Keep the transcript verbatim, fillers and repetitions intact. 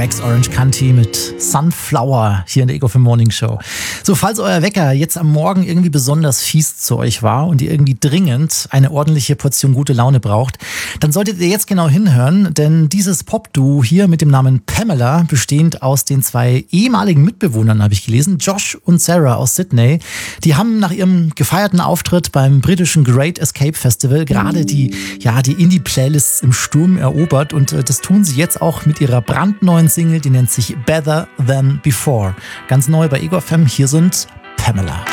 Rex Orange County mit Sunflower hier in der Ego F M Morning Show. So, falls euer Wecker jetzt am Morgen irgendwie besonders fies zu euch war und ihr irgendwie dringend eine ordentliche Portion gute Laune braucht, dann solltet ihr jetzt genau hinhören, denn dieses Pop-Duo hier mit dem Namen Pamela, bestehend aus den zwei ehemaligen Mitbewohnern, habe ich gelesen, Josh und Sarah aus Sydney, die haben nach ihrem gefeierten Auftritt beim britischen Great Escape Festival gerade die, ja, die Indie-Playlists im Sturm erobert und äh, das tun sie jetzt auch mit ihrer brandneuen Single, die nennt sich Better Than Before. Ganz neu bei Ego F M, hier sind Pamela.